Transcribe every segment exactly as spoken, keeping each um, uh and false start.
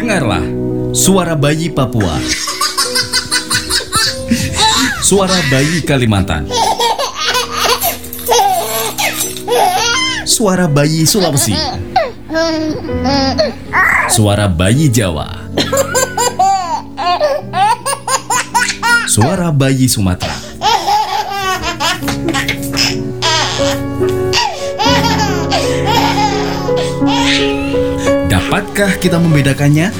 Dengarlah suara bayi Papua, suara bayi Kalimantan, suara bayi Sulawesi, suara bayi Jawa, suara bayi Sumatera. Dapatkah kita membedakannya?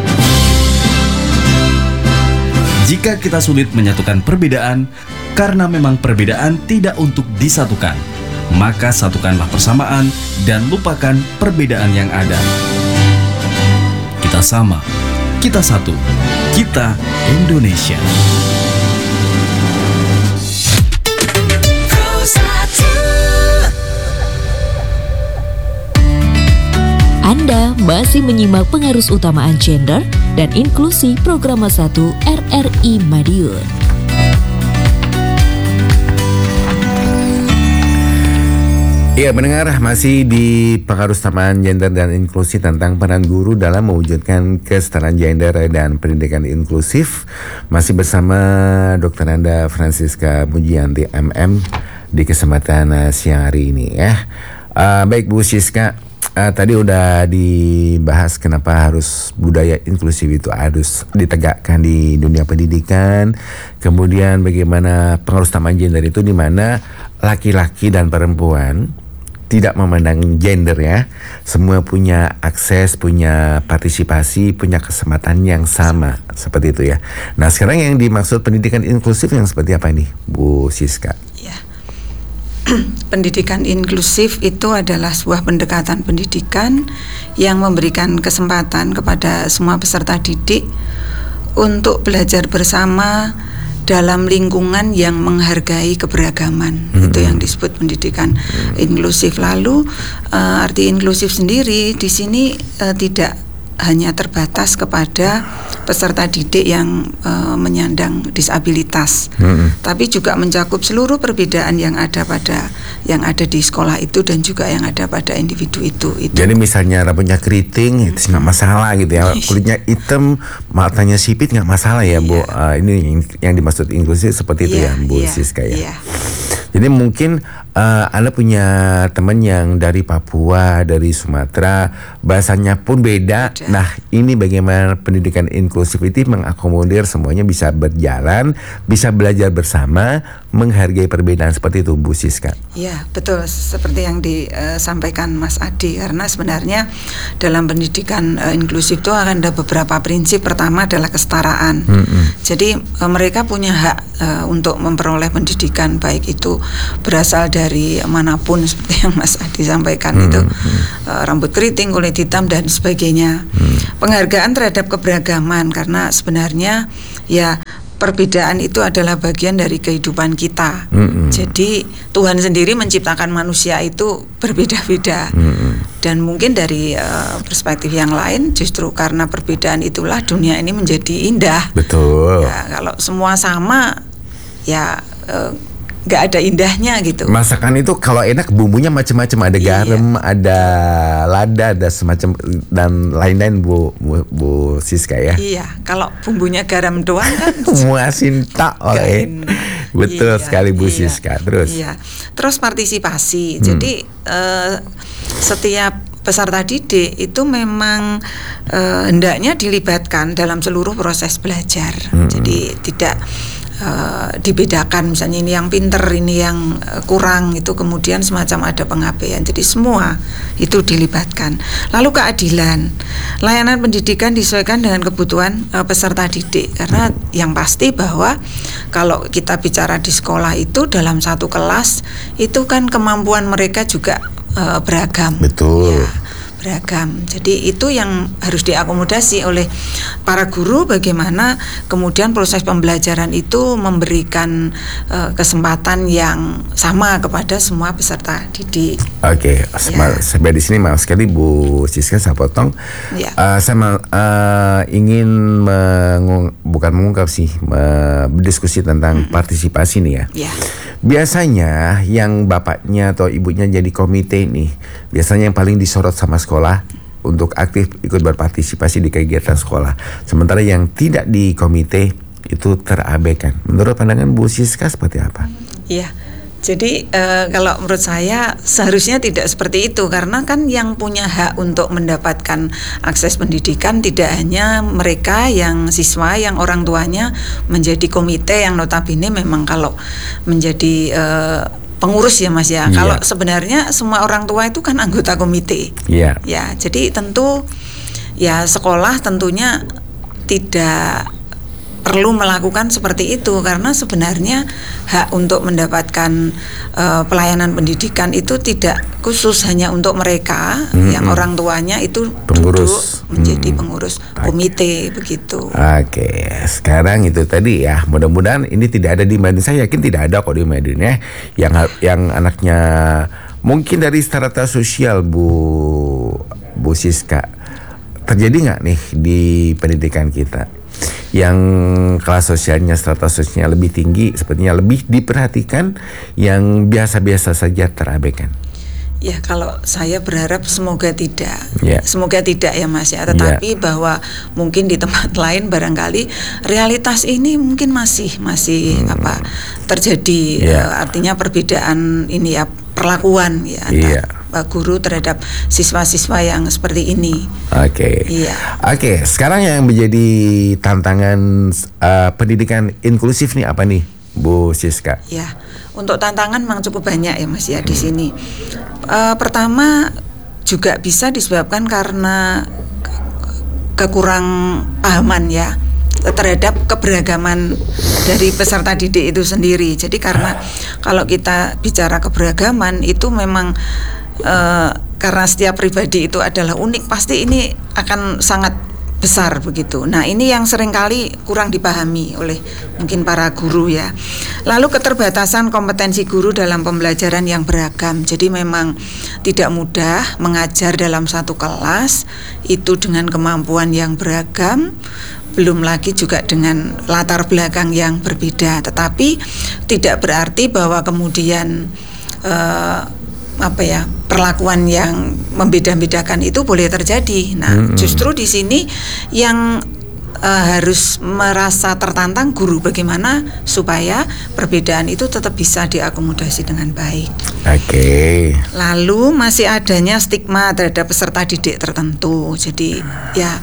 Jika kita sulit menyatukan perbedaan, karena memang perbedaan tidak untuk disatukan, maka satukanlah persamaan dan lupakan perbedaan yang ada. Kita sama, kita satu, kita Indonesia. Anda masih menyimak pengarus utamaan gender dan inklusi Program satu R R I Madiun. Ya, mendengar masih di pengarus utamaan gender dan inklusi tentang peran guru dalam mewujudkan kesetaraan gender dan pendidikan inklusif. Masih bersama Dokter Anda Francisca Mujianti M M di kesempatan uh, siang hari ini ya. Uh, baik Bu Siska. Uh, tadi udah dibahas kenapa harus budaya inklusif itu harus ditegakkan di dunia pendidikan. Kemudian bagaimana pengurus taman gender itu di mana laki-laki dan perempuan tidak memandang gender ya. Semua punya akses, punya partisipasi, punya kesempatan yang sama seperti itu ya. Nah, sekarang yang dimaksud pendidikan inklusif yang seperti apa nih, Bu Siska? Ya. Pendidikan inklusif itu adalah sebuah pendekatan pendidikan yang memberikan kesempatan kepada semua peserta didik untuk belajar bersama dalam lingkungan yang menghargai keberagaman. Mm-hmm. Itu yang disebut pendidikan mm-hmm. inklusif. Lalu uh, arti inklusif sendiri di sini uh, tidak hanya terbatas kepada peserta didik yang uh, menyandang disabilitas, mm-hmm. tapi juga mencakup seluruh perbedaan yang ada pada yang ada di sekolah itu dan juga yang ada pada individu itu. itu. Jadi misalnya rambutnya keriting, mm-hmm. itu nggak masalah gitu ya. Kulitnya hitam, matanya sipit nggak masalah ya, Bu. Uh, ini yang, yang dimaksud inklusif seperti itu yeah, ya, Bu yeah, Siska ya. Yeah. Jadi mungkin uh, Anda punya teman yang dari Papua, dari Sumatera, bahasanya pun beda. beda. Nah, ini bagaimana pendidikan inklusif itu mengakomodir semuanya bisa berjalan, bisa belajar bersama, menghargai perbedaan seperti itu, Bu Siska. Ya, betul. Seperti yang disampaikan Mas Adi, karena sebenarnya dalam pendidikan uh, inklusif itu akan ada beberapa prinsip. Pertama adalah kesetaraan. Mm-hmm. Jadi uh, mereka punya hak uh, untuk memperoleh pendidikan, baik itu berasal dari manapun seperti yang Mas Adi sampaikan hmm, itu hmm. Uh, rambut keriting, kulit hitam dan sebagainya. hmm. Penghargaan terhadap keberagaman, karena sebenarnya ya perbedaan itu adalah bagian dari kehidupan kita. hmm. Jadi Tuhan sendiri menciptakan manusia itu berbeda-beda. hmm. Dan mungkin dari uh, perspektif yang lain, justru karena perbedaan itulah dunia ini menjadi indah. Betul. Ya, kalau semua sama ya uh, nggak ada indahnya gitu. Masakan itu kalau enak bumbunya macam-macam, ada garam, iya. ada lada, ada semacam dan lain-lain, Bu, Bu, Bu Siska ya. Iya, kalau bumbunya garam doang kan muasin tak oleh. Betul iya, sekali Bu iya, Siska. Terus. Iya. Terus partisipasi. Hmm. Jadi uh, setiap peserta didik itu memang uh, hendaknya dilibatkan dalam seluruh proses belajar. Hmm. Jadi tidak Uh, dibedakan, misalnya ini yang pinter, ini yang uh, kurang, itu kemudian semacam ada pengabaian. Jadi semua itu dilibatkan. Lalu keadilan, layanan pendidikan disesuaikan dengan kebutuhan uh, peserta didik, karena yang pasti bahwa kalau kita bicara di sekolah itu dalam satu kelas itu kan kemampuan mereka juga uh, beragam. Betul. Ya. Beragam. Jadi itu yang harus diakomodasi oleh para guru, bagaimana kemudian proses pembelajaran itu memberikan uh, kesempatan yang sama kepada semua peserta didik. Oke, okay. ya. Sampai di sini maaf sekali Bu Siska, saya potong. Ya. Uh, saya mal, uh, ingin mengung, bukan mengungkap sih, uh, berdiskusi tentang mm-hmm. partisipasi nih ya. Ya. Biasanya yang bapaknya atau ibunya jadi komite nih, biasanya yang paling disorot sama sekolah untuk aktif ikut berpartisipasi di kegiatan sekolah. Sementara yang tidak di komite itu terabaikan. Menurut pandangan Bu Siska seperti apa? Iya. Jadi e, kalau menurut saya seharusnya tidak seperti itu, karena kan yang punya hak untuk mendapatkan akses pendidikan tidak hanya mereka yang siswa, yang orang tuanya menjadi komite yang notabene memang kalau menjadi e, pengurus ya Mas ya. Yeah. Kalau sebenarnya semua orang tua itu kan anggota komite. Iya. Yeah. Ya, jadi tentu ya sekolah tentunya tidak perlu melakukan seperti itu, karena sebenarnya hak untuk mendapatkan uh, pelayanan pendidikan itu tidak khusus hanya untuk mereka hmm, yang orang tuanya itu pengurus. duduk menjadi hmm. pengurus komite okay. begitu. Oke, sekarang itu tadi ya, mudah-mudahan ini tidak ada di Madin. Saya yakin tidak ada kok di Madin ya, yang yang anaknya mungkin dari strata sosial Bu Bu Siska. Terjadi nggak nih di pendidikan kita yang kelas sosialnya, strata sosialnya lebih tinggi, sepertinya lebih diperhatikan, yang biasa-biasa saja terabaikan? Ya, kalau saya berharap semoga tidak, yeah. semoga tidak ya Mas ya. Tetapi yeah. bahwa mungkin di tempat lain barangkali realitas ini mungkin masih masih hmm. apa terjadi, yeah. uh, artinya perbedaan ini ya, perlakuan ya antar yeah. guru terhadap siswa-siswa yang seperti ini. Oke. Okay. Iya. Oke, okay, sekarang yang menjadi tantangan uh, pendidikan inklusif nih apa nih, Bu Siska? Ya, untuk tantangan memang cukup banyak ya Mas ya di sini. Uh, pertama juga bisa disebabkan karena kekurang pahaman ya terhadap keberagaman dari peserta didik itu sendiri. Jadi karena kalau kita bicara keberagaman itu memang Uh, karena setiap pribadi itu adalah unik, pasti ini akan sangat besar begitu. Nah, ini yang seringkali kurang dipahami oleh mungkin para guru ya. Lalu keterbatasan kompetensi guru dalam pembelajaran yang beragam. Jadi memang tidak mudah mengajar dalam satu kelas itu dengan kemampuan yang beragam, belum lagi juga dengan latar belakang yang berbeda. Tetapi tidak berarti bahwa kemudian uh, apa ya, perlakuan yang membeda-bedakan itu boleh terjadi. Nah, hmm. justru di sini yang uh, harus merasa tertantang guru, bagaimana supaya perbedaan itu tetap bisa diakomodasi dengan baik. Oke. Okay. Lalu masih adanya stigma terhadap peserta didik tertentu. Jadi ya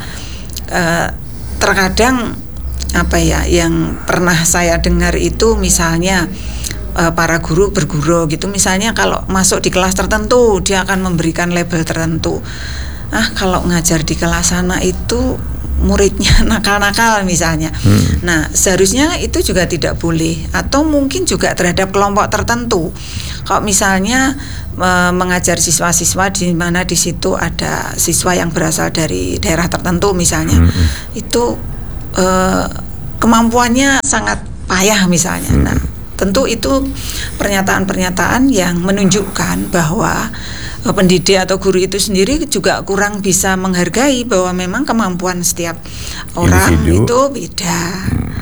uh, terkadang apa ya yang pernah saya dengar itu misalnya para guru berguru gitu, misalnya kalau masuk di kelas tertentu dia akan memberikan label tertentu. Ah, kalau ngajar di kelas sana itu muridnya nakal-nakal misalnya. Hmm. Nah, seharusnya itu juga tidak boleh, atau mungkin juga terhadap kelompok tertentu. Kalau misalnya e, mengajar siswa-siswa di mana di situ ada siswa yang berasal dari daerah tertentu misalnya, hmm. itu e, kemampuannya sangat payah misalnya. Hmm. Nah, tentu itu pernyataan-pernyataan yang menunjukkan bahwa pendidik atau guru itu sendiri juga kurang bisa menghargai bahwa memang kemampuan setiap orang individu itu beda. Hmm.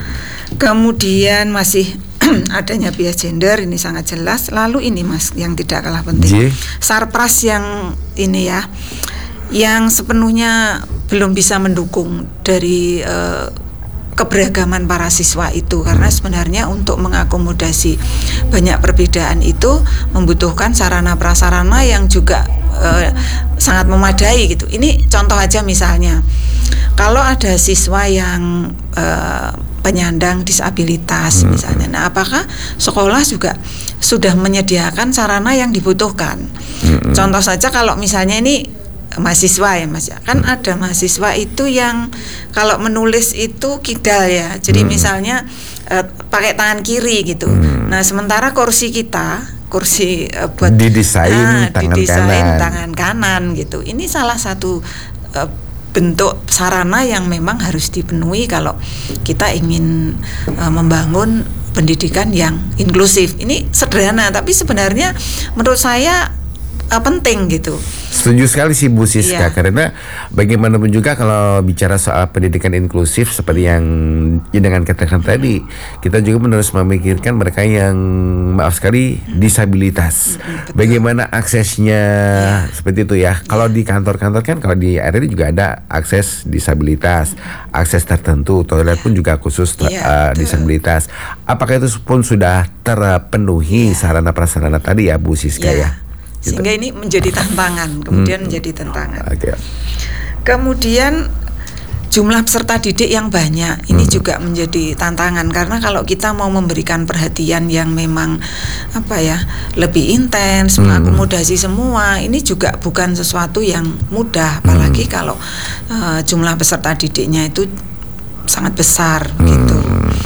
Kemudian masih adanya bias gender, ini sangat jelas. Lalu ini Mas yang tidak kalah penting, J. sarpras yang ini ya, yang sepenuhnya belum bisa mendukung dari uh, keberagaman para siswa itu, karena sebenarnya untuk mengakomodasi banyak perbedaan itu membutuhkan sarana prasarana yang juga eh, sangat memadai gitu. Ini contoh aja misalnya, kalau ada siswa yang eh, penyandang disabilitas misalnya, nah apakah sekolah juga sudah menyediakan sarana yang dibutuhkan? Contoh saja kalau misalnya ini mahasiswa ya Mas ya, kan ada mahasiswa itu yang kalau menulis itu kidal ya, jadi hmm. misalnya uh, pakai tangan kiri gitu. hmm. Nah sementara kursi kita kursi uh, buat didesain nah, tangan didesain kanan tangan kanan gitu. Ini salah satu uh, bentuk sarana yang memang harus dipenuhi kalau kita ingin uh, membangun pendidikan yang inklusif. Ini sederhana, tapi sebenarnya menurut saya uh, penting gitu. Setuju sekali sih Bu Siska, Iya. karena bagaimanapun juga kalau bicara soal pendidikan inklusif seperti yang ya dengan katakan tadi, kita juga harus memikirkan mereka yang maaf sekali disabilitas. Betul. Bagaimana aksesnya seperti itu ya. Kalau di kantor-kantor kan, kalau di R R I juga ada akses disabilitas, akses tertentu, toilet pun juga khusus ter- Iya, uh, betul. disabilitas. Apakah itu pun sudah terpenuhi sarana prasarana tadi ya Bu Siska ya? Gitu. Sehingga ini menjadi tantangan, kemudian menjadi tantangan. Oke. Kemudian jumlah peserta didik yang banyak ini juga menjadi tantangan, karena kalau kita mau memberikan perhatian yang memang apa ya lebih intens, mengakomodasi semua, ini juga bukan sesuatu yang mudah, apalagi kalau uh, jumlah peserta didiknya itu sangat besar gitu.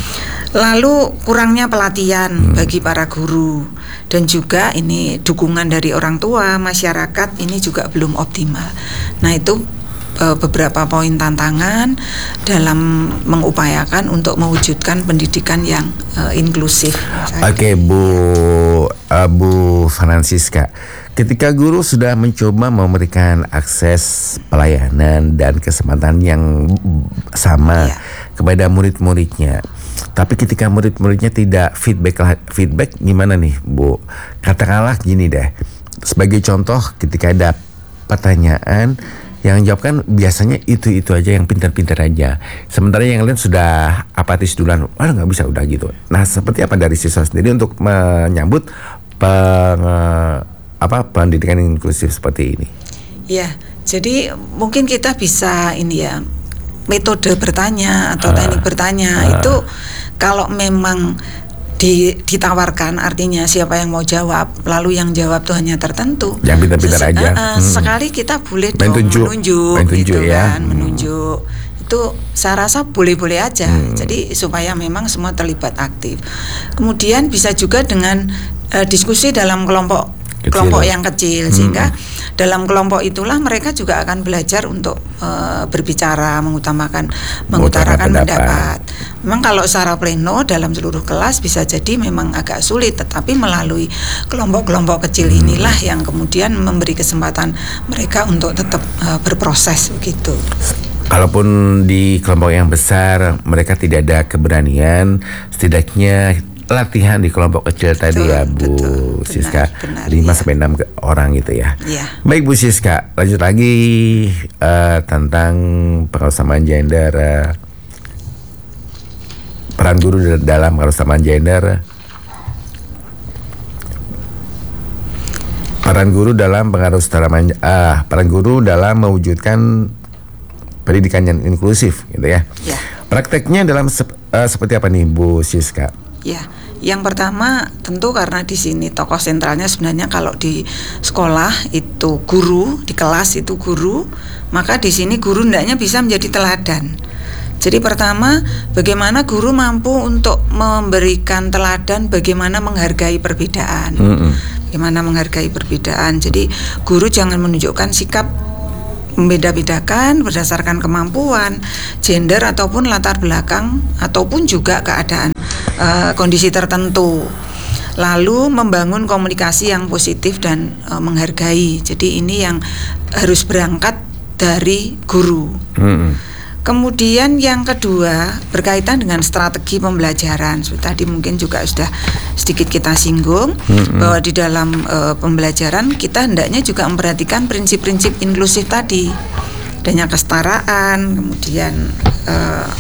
Lalu kurangnya pelatihan hmm. bagi para guru, dan juga ini dukungan dari orang tua, masyarakat ini juga belum optimal. Nah itu e, beberapa poin tantangan dalam mengupayakan untuk mewujudkan pendidikan yang e, inklusif. Oke Bu uh, Bu Francisca, ketika guru sudah mencoba memberikan akses pelayanan dan kesempatan yang sama ya. kepada murid-muridnya, tapi ketika murid-muridnya tidak feedback feedback gimana nih Bu? Katakanlah gini deh, sebagai contoh ketika ada pertanyaan yang jawab kan biasanya itu-itu aja, yang pintar-pintar aja, sementara yang lain sudah apatis duluan, wah nggak bisa udah gitu. Nah seperti apa dari siswa sendiri untuk menyambut peng, apa pendidikan inklusif seperti ini? Ya, jadi mungkin kita bisa ini ya, metode bertanya atau Ah. teknik bertanya Ah. itu kalau memang di, ditawarkan, artinya siapa yang mau jawab, lalu yang jawab tuh hanya tertentu, Yang pintar-pintar Sese- aja. uh, uh, Hmm. sekali kita boleh Main dong tunjuk. menunjuk, Main tunjuk gitu ya. kan, Hmm. menunjuk itu saya rasa boleh-boleh aja. Hmm. Jadi supaya memang semua terlibat aktif. Kemudian bisa juga dengan uh, diskusi dalam kelompok Kecil. kelompok yang kecil, Hmm. sehingga dalam kelompok itulah mereka juga akan belajar untuk uh, berbicara, mengutamakan mengutarakan pendapat. pendapat. Memang kalau secara pleno dalam seluruh kelas bisa jadi memang agak sulit, tetapi melalui kelompok-kelompok kecil inilah yang kemudian memberi kesempatan mereka untuk tetap uh, berproses begitu. Kalaupun di kelompok yang besar mereka tidak ada keberanian, setidaknya latihan di kelompok kecil tadi ya Bu betul, benar, Siska, benar, lima ya. sampai enam orang gitu ya. Iya. Baik Bu Siska, lanjut lagi uh, tentang kesamaan gender, uh, peran guru dalam kesamaan gender. Peran guru dalam pengaruh kesetaraan, ah, peran guru dalam mewujudkan pendidikan yang inklusif, gitu ya. Ya. Prakteknya dalam sep- uh, seperti apa nih Bu Siska? Ya, yang pertama tentu karena di sini tokoh sentralnya sebenarnya kalau di sekolah itu guru, di kelas itu guru, maka di sini guru hendaknya bisa menjadi teladan. Jadi pertama, bagaimana guru mampu untuk memberikan teladan, bagaimana menghargai perbedaan, Mm-mm. bagaimana menghargai perbedaan. Jadi guru jangan menunjukkan sikap membeda-bedakan berdasarkan kemampuan, gender ataupun latar belakang ataupun juga keadaan uh, kondisi tertentu. Lalu membangun komunikasi yang positif dan uh, menghargai. Jadi ini yang harus berangkat dari guru. Mm-mm. Kemudian yang kedua berkaitan dengan strategi pembelajaran. Seperti tadi mungkin juga sudah sedikit kita singgung, mm-hmm. bahwa di dalam e, pembelajaran kita hendaknya juga memperhatikan prinsip-prinsip inklusif tadi, adanya kesetaraan, kemudian e,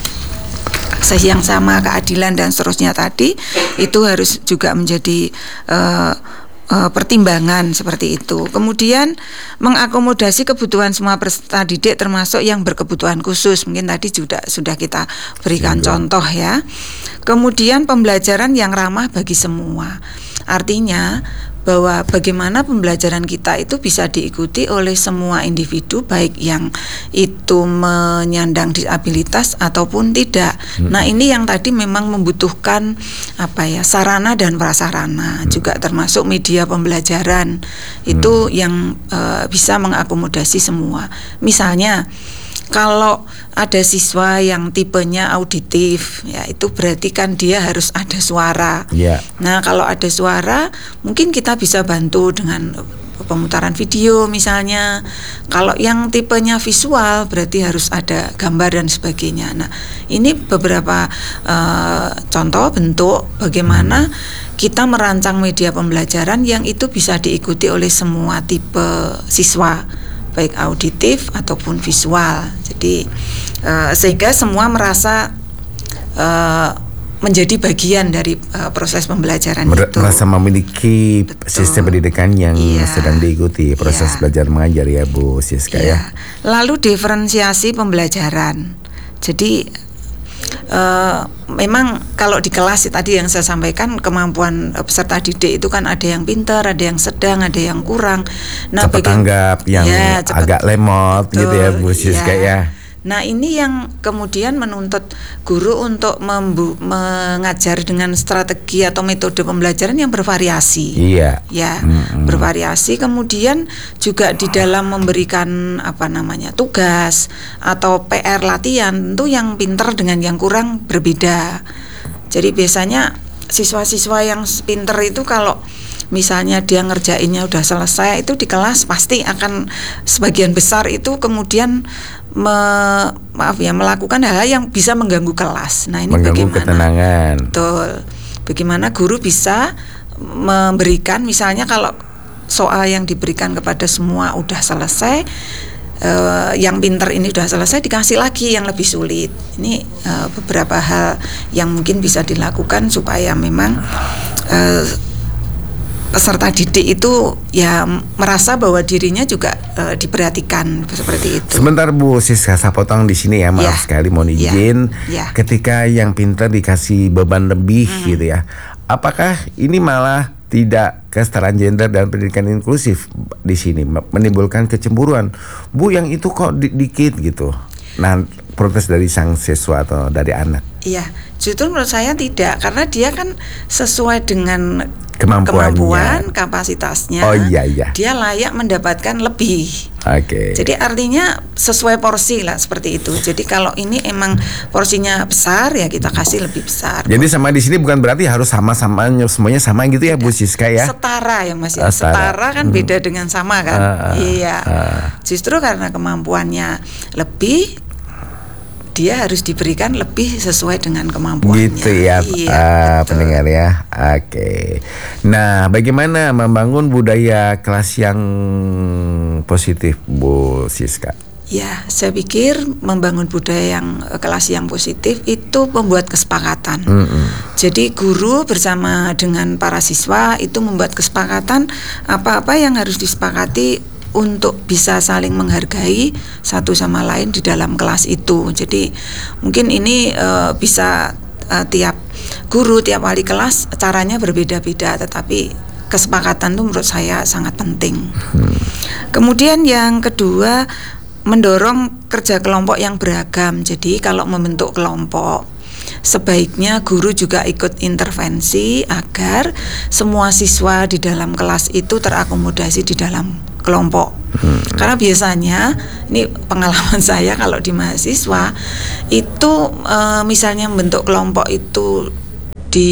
akses yang sama, keadilan dan seterusnya tadi itu harus juga menjadi e, Uh, pertimbangan seperti itu. Kemudian mengakomodasi kebutuhan semua peserta didik termasuk yang berkebutuhan khusus. Mungkin tadi juga sudah kita berikan Singgung. contoh ya. Kemudian pembelajaran yang ramah bagi semua. Artinya bahwa bagaimana pembelajaran kita itu bisa diikuti oleh semua individu, baik yang itu menyandang disabilitas ataupun tidak. Hmm. Nah ini yang tadi memang membutuhkan apa ya, sarana dan prasarana, hmm. juga termasuk media pembelajaran itu hmm. yang uh, bisa mengakomodasi semua. Misalnya kalau ada siswa yang tipenya auditif, ya itu berarti kan dia harus ada suara. Yeah. Nah kalau ada suara, mungkin kita bisa bantu dengan pemutaran video misalnya. Kalau yang tipenya visual berarti harus ada gambar dan sebagainya. Nah, ini beberapa uh, contoh bentuk bagaimana kita merancang media pembelajaran yang itu bisa diikuti oleh semua tipe siswa, baik auditif ataupun visual. Jadi uh, sehingga semua merasa uh, menjadi bagian dari uh, proses pembelajaran Mer- itu. Merasa memiliki Betul. sistem pendidikan yang iya. sedang diikuti proses iya. belajar mengajar ya Bu Siska iya. ya. Lalu diferensiasi pembelajaran. Jadi uh, memang kalau di kelas tadi yang saya sampaikan kemampuan peserta didik itu kan ada yang pintar, ada yang sedang, ada yang kurang. Nah, cepat tanggap, yang ya, cepat, agak lemot Betul, gitu ya Bu Siska ya. ya. Nah, ini yang kemudian menuntut guru untuk membu- mengajar dengan strategi atau metode pembelajaran yang bervariasi. Iya. Ya, mm-hmm. bervariasi. Kemudian juga di dalam memberikan apa namanya tugas atau P R latihan, tentu yang pintar dengan yang kurang berbeda. Jadi biasanya siswa-siswa yang pintar itu kalau misalnya dia ngerjainnya udah selesai, itu di kelas pasti akan sebagian besar itu kemudian me, maaf ya melakukan hal-hal yang bisa mengganggu kelas. Nah, ini mengganggu bagaimana? Ketenangan. Betul. Bagaimana guru bisa memberikan, misalnya kalau soal yang diberikan kepada semua udah selesai, Uh, yang pinter ini udah selesai, dikasih lagi yang lebih sulit. Ini uh, beberapa hal yang mungkin bisa dilakukan supaya memang uh, peserta didik itu ya merasa bahwa dirinya juga uh, diperhatikan seperti itu. Sebentar Bu Siska, saya potong di sini ya, maaf ya. sekali mohon izin. Ya. Ya. Ketika yang pinter dikasih beban lebih hmm. gitu ya, apakah ini malah tidak kesetaraan gender dan pendidikan inklusif di sini, menimbulkan kecemburuan? Bu, yang itu kok di- dikit gitu. Nah, protes dari sang siswa atau dari anak. Iya, justru menurut saya tidak, karena dia kan sesuai dengan kemampuan, kapasitasnya. Oh iya iya. Dia layak mendapatkan lebih. Oke. Okay. Jadi artinya sesuai porsi lah seperti itu. Jadi kalau ini emang porsinya besar ya kita kasih lebih besar. Jadi sama di sini bukan berarti harus sama-sama semuanya sama gitu ya Bu Siska ya. Setara ya Mas ya. Setara, Setara kan hmm. beda dengan sama kan. Uh, iya. Uh. Justru karena kemampuannya lebih, dia harus diberikan lebih sesuai dengan kemampuannya. Gitu ya, iya, uh, pendengar ya. Oke. Okay. Nah, bagaimana membangun budaya kelas yang positif, Bu Siska? Ya, saya pikir membangun budaya yang kelas yang positif itu membuat kesepakatan. Mm-hmm. Jadi guru bersama dengan para siswa itu membuat kesepakatan apa-apa yang harus disepakati untuk bisa saling menghargai satu sama lain di dalam kelas itu. Jadi mungkin ini uh, bisa uh, tiap guru, tiap wali kelas caranya berbeda-beda, tetapi kesepakatan itu menurut saya sangat penting. Hmm. Kemudian yang kedua, mendorong kerja kelompok yang beragam. Jadi kalau membentuk kelompok, sebaiknya guru juga ikut intervensi agar semua siswa di dalam kelas itu terakomodasi di dalam kelompok. Hmm. Karena biasanya ini pengalaman saya kalau di mahasiswa itu e, misalnya membentuk kelompok itu di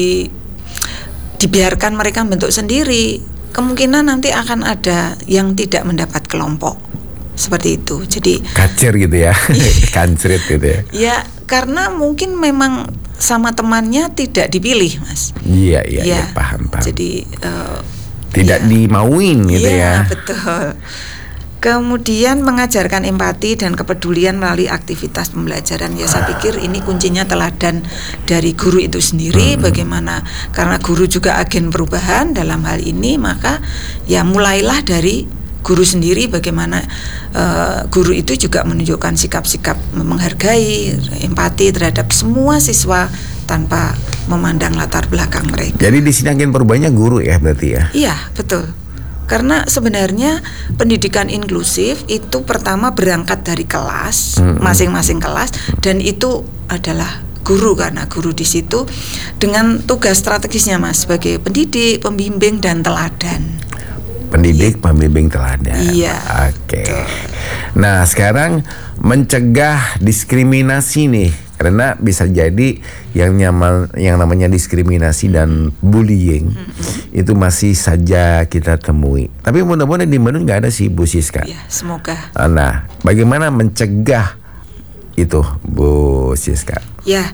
dibiarkan mereka membentuk sendiri, kemungkinan nanti akan ada yang tidak mendapat kelompok seperti itu. Jadi kacir gitu ya. Kancrit gitu ya. Ya, karena mungkin memang sama temannya tidak dipilih, Mas. Iya, iya, ya, ya, paham, paham. Jadi uh, tidak ya. dimauin gitu ya. ya. Betul. Kemudian mengajarkan empati dan kepedulian melalui aktivitas pembelajaran. Ya, saya pikir ini kuncinya teladan dari guru itu sendiri. Hmm. Bagaimana, karena guru juga agen perubahan dalam hal ini, maka ya mulailah dari guru sendiri. Bagaimana uh, guru itu juga menunjukkan sikap-sikap menghargai, empati terhadap semua siswa tanpa memandang latar belakang mereka. Jadi di sini agen perubahannya guru ya berarti ya? Iya, betul. Karena sebenarnya pendidikan inklusif itu pertama berangkat dari kelas, mm-hmm. masing-masing kelas, dan itu adalah guru, karena guru di situ dengan tugas strategisnya, Mas, sebagai pendidik, pembimbing dan teladan. Pendidik, pembimbing, teladan. Iya. Oke. Okay. Nah, sekarang mencegah diskriminasi nih Karena bisa jadi yang nyaman, yang namanya diskriminasi dan bullying hmm. itu masih saja kita temui. Tapi mudah-mudahan di Bandung nggak ada sih, Bu Siska. Ya, semoga. Nah, bagaimana mencegah itu, Bu Siska? Ya,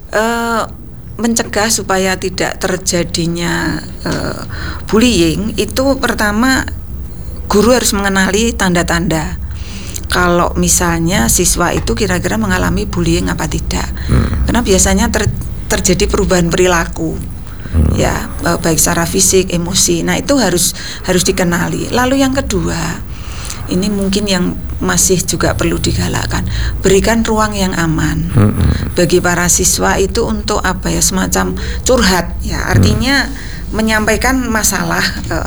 uh, mencegah supaya tidak terjadinya uh, bullying itu pertama guru harus mengenali tanda-tanda. Kalau misalnya siswa itu kira-kira mengalami bullying apa tidak, hmm. karena biasanya ter, terjadi perubahan perilaku, hmm. ya baik secara fisik, emosi. Nah itu harus harus dikenali. Lalu yang kedua, ini mungkin yang masih juga perlu digalakkan, berikan ruang yang aman hmm. bagi para siswa itu untuk apa ya, semacam curhat, ya artinya hmm. menyampaikan masalah.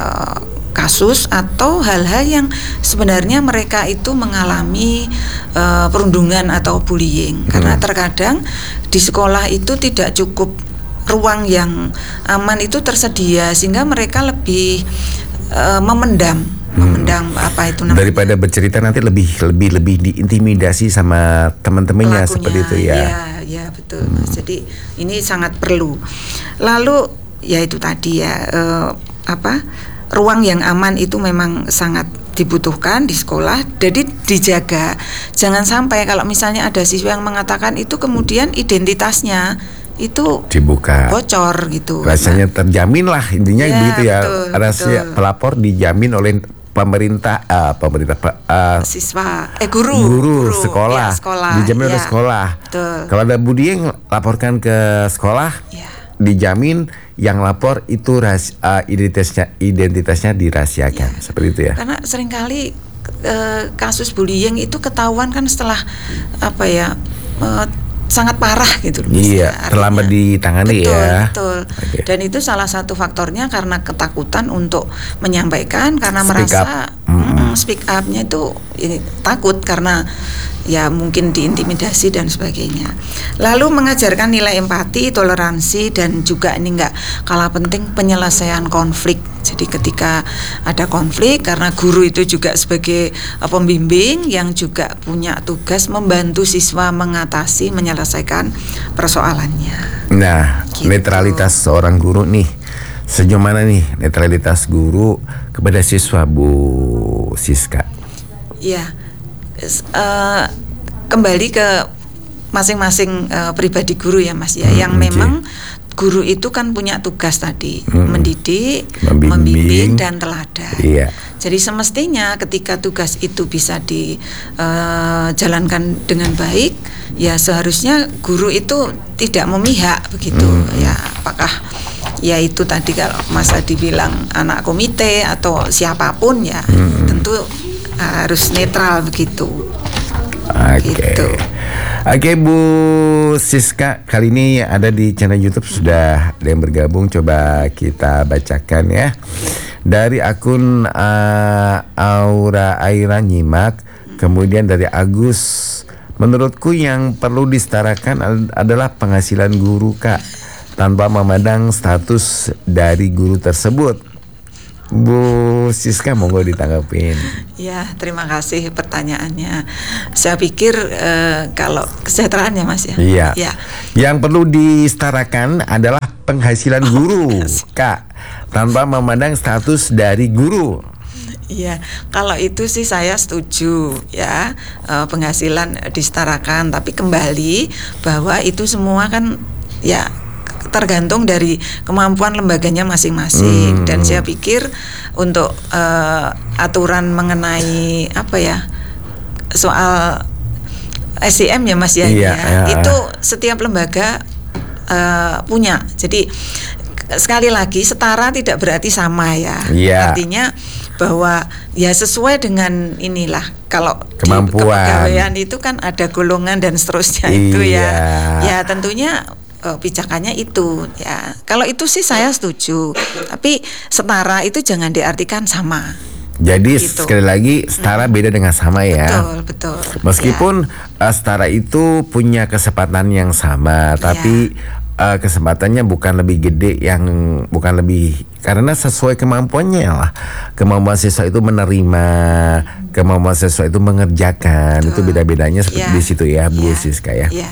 Uh, kasus atau hal-hal yang sebenarnya mereka itu mengalami uh, perundungan atau bullying, hmm. karena terkadang di sekolah itu tidak cukup ruang yang aman itu tersedia sehingga mereka lebih uh, memendam hmm. memendam apa itu namanya, daripada bercerita nanti lebih lebih lebih diintimidasi sama teman-temannya seperti itu ya. Ya, ya betul. Hmm. Jadi ini sangat perlu. Lalu ya itu tadi ya uh, apa ruang yang aman itu memang sangat dibutuhkan di sekolah, jadi dijaga. Jangan sampai kalau misalnya ada siswa yang mengatakan itu kemudian identitasnya itu dibuka, bocor gitu. Rasanya terjamin lah intinya ya, begitu ya. Betul, Rahasia betul. pelapor dijamin oleh pemerintah, uh, pemerintah uh, siswa, eh guru, guru, guru sekolah, ya, sekolah, dijamin ya, oleh sekolah. Betul. Kalau ada bullying laporkan ke sekolah. Ya. Dijamin yang lapor itu ras, uh, identitasnya identitasnya dirahasiakan, ya. Seperti itu ya. Karena seringkali uh, kasus bullying itu ketahuan kan setelah apa ya uh, sangat parah gitu. Iya, artinya, terlambat ditangani betul, ya. Betul. Okay. Dan itu salah satu faktornya karena ketakutan untuk menyampaikan, karena speak merasa up. Mm-hmm. speak up-nya itu ini, takut karena ya mungkin diintimidasi dan sebagainya. Lalu mengajarkan nilai empati, toleransi, dan juga ini enggak kalah penting penyelesaian konflik. Jadi ketika ada konflik, karena guru itu juga sebagai uh, pembimbing yang juga punya tugas membantu siswa mengatasi, menyelesaikan persoalannya. Nah, gitu. Netralitas seorang guru nih, sejauh mana nih netralitas guru kepada siswa, Bu Siska? Ya. Uh, kembali ke masing-masing uh, pribadi guru ya Mas ya, hmm, yang memang guru itu kan punya tugas tadi hmm. mendidik, membimbing, membimbing dan teladan. Iya. Jadi semestinya ketika tugas itu bisa dijalankan uh, dengan baik, ya seharusnya guru itu tidak memihak begitu hmm. ya. Apakah ya itu tadi kalau Mas Adi bilang anak komite atau siapapun ya hmm. tentu harus netral begitu. Oke, okay. gitu. Oke okay, Bu Siska, kali ini ada di channel YouTube sudah ada yang bergabung, coba kita bacakan ya. Dari akun uh, Aura Aira nyimak, kemudian dari Agus, menurutku yang perlu disetarakan adalah penghasilan guru Kak, tanpa memandang status dari guru tersebut. Bu Siska, monggo ditanggapin. Ya, terima kasih pertanyaannya. Saya pikir uh, kalau kesejahteraan ya Mas ya. Iya. Ya. Yang perlu disetarakan adalah penghasilan oh, guru, Kak, tanpa memandang status dari guru. Iya, kalau itu sih saya setuju ya, uh, penghasilan disetarakan, tapi kembali bahwa itu semua kan ya tergantung dari kemampuan lembaganya masing-masing. hmm. Dan saya pikir untuk uh, aturan mengenai apa ya soal S D M ya Mas ya, iya, ya. Ya. Itu setiap lembaga uh, punya. Jadi sekali lagi setara tidak berarti sama ya, ya. Artinya bahwa ya sesuai dengan inilah, kalau kemampuan di kepegawaian itu kan ada golongan dan seterusnya. Iya. Itu ya ya tentunya Uh, pijakannya itu ya. Kalau itu sih saya setuju, tapi setara itu jangan diartikan sama. Jadi gitu. Sekali lagi setara hmm. beda dengan sama ya. Betul, betul. Meskipun ya. uh, setara itu punya kesempatan yang sama, tapi ya. uh, kesempatannya bukan lebih gede, yang bukan lebih, karena sesuai kemampuannya lah. Kemampuan siswa itu menerima, kemampuan siswa itu mengerjakan, betul. Itu beda-bedanya seperti ya. Di situ ya, Bu ya. Siska ya. Ya.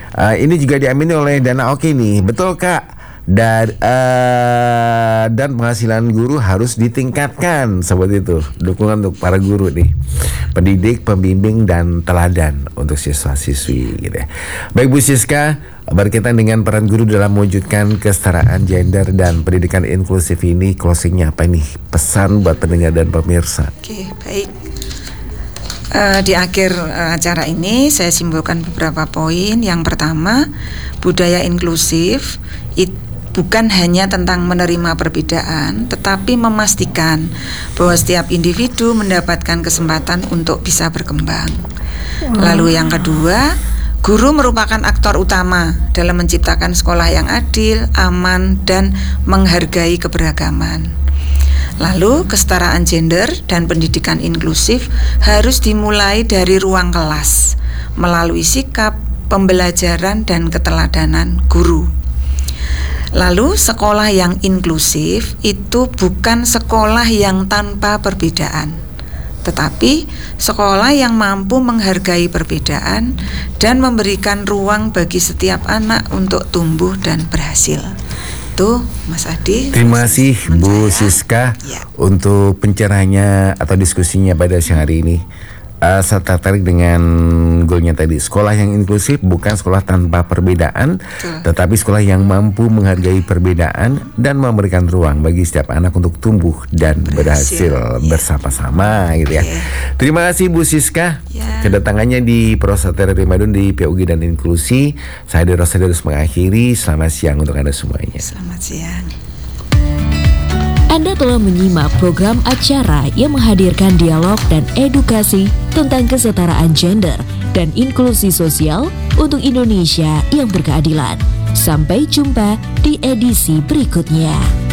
Uh, ini juga diamini oleh Dana Oke nih, betul Kak? Dan uh, dan penghasilan guru harus ditingkatkan seperti itu. Dukungan untuk para guru nih, pendidik, pembimbing dan teladan untuk siswa-siswi gitu ya. Baik Bu Siska, berkaitan dengan peran guru dalam mewujudkan kesetaraan gender dan pendidikan inklusif ini, closingnya apa nih pesan buat pendengar dan pemirsa? Oke, baik. Uh, di akhir uh, acara ini saya simpulkan beberapa poin. Yang pertama, budaya inklusif itu bukan hanya tentang menerima perbedaan, tetapi memastikan bahwa setiap individu mendapatkan kesempatan untuk bisa berkembang. Lalu yang kedua, guru merupakan aktor utama dalam menciptakan sekolah yang adil, aman, dan menghargai keberagaman. Lalu kesetaraan gender dan pendidikan inklusif harus dimulai dari ruang kelas, melalui sikap, pembelajaran, dan keteladanan guru. Lalu sekolah yang inklusif itu bukan sekolah yang tanpa perbedaan, tetapi sekolah yang mampu menghargai perbedaan dan memberikan ruang bagi setiap anak untuk tumbuh dan berhasil. Itu Mas Adi. Terima kasih Bu Siska ya. Untuk pencerahannya atau diskusinya pada siang hari ini. Uh, saya tertarik dengan goalnya tadi, sekolah yang inklusif bukan sekolah tanpa perbedaan, Betul. tetapi sekolah yang mampu menghargai perbedaan dan memberikan ruang bagi setiap anak untuk tumbuh dan berhasil, berhasil ya. bersama-sama gitu ya. Okay. Terima kasih Bu Siska ya. kedatangannya di Proseter Ramadan di P U G dan Inklusi. Saya Rosa harus mengakhiri. Selamat siang untuk Anda semuanya. Selamat siang. Anda telah menyimak program acara yang menghadirkan dialog dan edukasi tentang kesetaraan gender dan inklusi sosial untuk Indonesia yang berkeadilan. Sampai jumpa di edisi berikutnya.